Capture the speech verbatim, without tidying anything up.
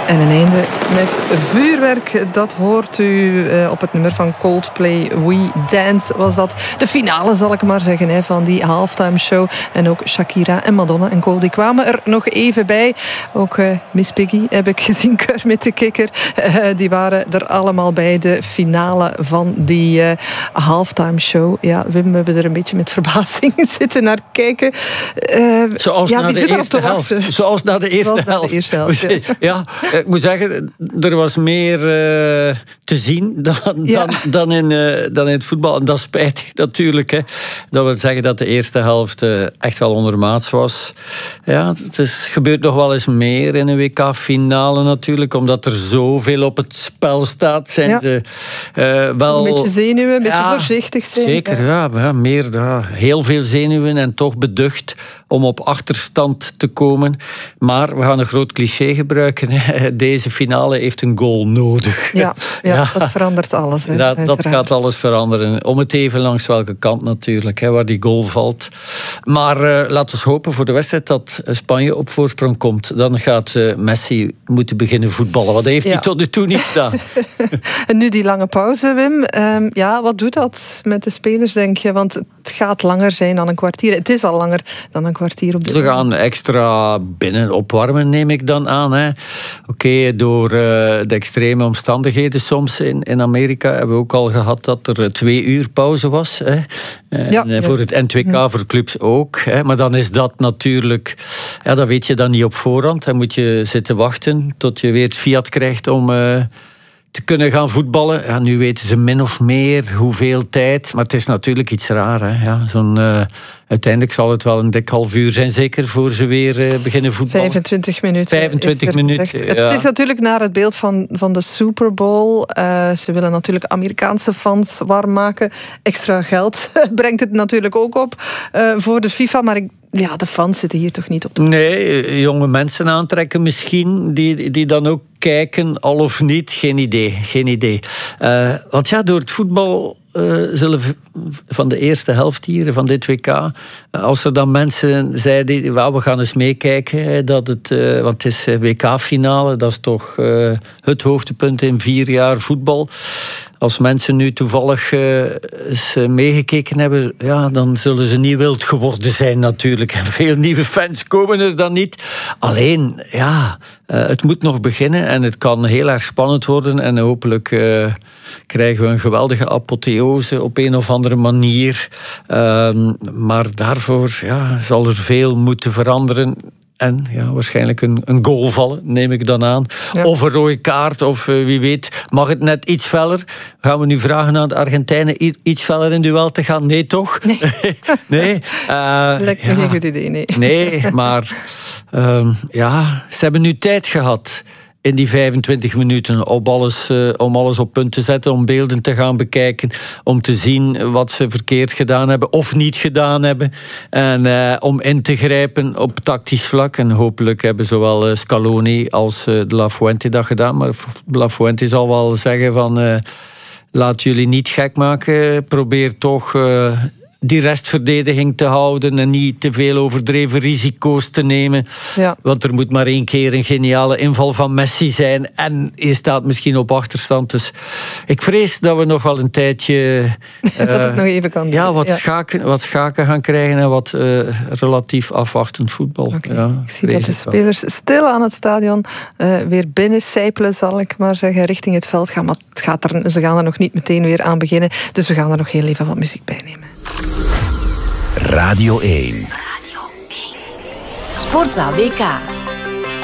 En een einde met vuurwerk. Dat hoort u uh, op het nummer van Coldplay. We Dance was dat. De finale, zal ik maar zeggen, hè, van die halftime show. En ook Shakira en Madonna en Cole, die kwamen er nog even bij. Ook uh, Miss Piggy heb ik gezien, Kermit de Kikker. Uh, die waren er allemaal bij, de finale van die uh, halftime show. Ja, Wim, we hebben er een beetje met verbazing zitten naar kijken. Uh, Zoals ja, naar de eerste helft. Zoals naar de eerste Zoals helft. Naar de eerste helft ja. ja, ik moet zeggen, er was meer uh, te zien dan, ja. dan, dan, in, uh, dan in het voetbal. En dat is spijtig natuurlijk. Hè. Dat wil zeggen dat de eerste helft uh, echt wel ondermaats was. Ja, het is, gebeurt nog wel eens meer in een W K-finale natuurlijk, omdat er zoveel op het spel staat. Zijn ja. de, uh, wel, een beetje zenuwen, een beetje ja, voorzichtig zijn. Zeker, ja. Ja, ja, meer, ja, heel veel zenuwen en toch beducht om op achterstand te komen. Maar we gaan een groot cliché gebruiken. Hè. Deze finale heeft een goal nodig. Ja, ja, ja. Dat verandert alles. Hè, dat, dat gaat alles veranderen. Om het even langs welke kant natuurlijk, hè, waar die goal valt. Maar uh, laten we hopen voor de wedstrijd dat Spanje op voorsprong komt. Dan gaat uh, Messi moeten beginnen voetballen. Wat heeft ja. hij tot nu toe niet gedaan. En nu die lange pauze, Wim. Um, ja, wat doet dat met de spelers, denk je? Want het gaat langer zijn dan een kwartier. Het is al langer dan een kwartier op dit moment. Ze gaan extra binnen opwarmen, neem ik dan aan. Oké, okay, door uh, de extreme omstandigheden soms in, in Amerika hebben we ook al gehad dat er twee uur pauze was. Hè. En ja, voor het N twee K, ja. voor clubs ook. Hè. Maar dan is dat natuurlijk... Ja, dat weet je dan niet op voorhand. Dan moet je zitten wachten tot je weer het fiat krijgt om... Uh, te kunnen gaan voetballen. Ja, nu weten ze min of meer hoeveel tijd. Maar het is natuurlijk iets raar. Hè? Ja, zo'n, uh, uiteindelijk zal het wel een dik half uur zijn, zeker, voor ze weer uh, beginnen voetballen. vijfentwintig minuten. vijfentwintig minuten, ja. Het is natuurlijk naar het beeld van, van de Super Bowl. Uh, ze willen natuurlijk Amerikaanse fans warm maken. Extra geld brengt het natuurlijk ook op uh, voor de FIFA. Maar ik Ja, de fans zitten hier toch niet op de... Nee, jonge mensen aantrekken misschien, die, die dan ook kijken, al of niet. Geen idee, geen idee. Uh, want ja, door het voetbal uh, zullen van de eerste helft hier, van dit W K, uh, als er dan mensen zeiden, well, we gaan eens meekijken, dat het, uh, want het is W K-finale, dat is toch uh, het hoogtepunt in vier jaar voetbal. Als mensen nu toevallig uh, eens meegekeken hebben, ja, dan zullen ze niet wild geworden zijn natuurlijk. En veel nieuwe fans komen er dan niet. Alleen, ja, uh, het moet nog beginnen en het kan heel erg spannend worden. En hopelijk uh, krijgen we een geweldige apotheose op een of andere manier. Uh, maar daarvoor ja, zal er veel moeten veranderen. En ja, waarschijnlijk een, een goal vallen, neem ik dan aan. Ja. Of een rode kaart, of uh, wie weet. Mag het net iets feller? Gaan we nu vragen aan de Argentijnen iets feller in duel te gaan? Nee, toch? Nee. nee? Uh, Lijkt me ja. geen goed idee, nee. Nee, maar um, ja, ze hebben nu tijd gehad in die vijfentwintig minuten om alles, uh, om alles op punt te zetten, om beelden te gaan bekijken, om te zien wat ze verkeerd gedaan hebben of niet gedaan hebben. En uh, om in te grijpen op tactisch vlak. En hopelijk hebben zowel uh, Scaloni als uh, de La Fuente dat gedaan. Maar La Fuente zal wel zeggen van uh, laat jullie niet gek maken. Probeer toch... Uh, die restverdediging te houden en niet te veel overdreven risico's te nemen. Ja. Want er moet maar één keer een geniale inval van Messi zijn en je staat misschien op achterstand. Dus ik vrees dat we nog wel een tijdje... Uh, dat het nog even kan doen. Ja, wat, ja. Schaken, wat schaken gaan krijgen en wat uh, relatief afwachtend voetbal. Okay. Ja, ik zie dat de spelers wel stil aan het stadion uh, weer binnen sijpelen, zal ik maar zeggen, richting het veld gaan. Maar het gaat er, ze gaan er nog niet meteen weer aan beginnen. Dus we gaan er nog heel even wat muziek bij nemen. Radio één. Sportza W K.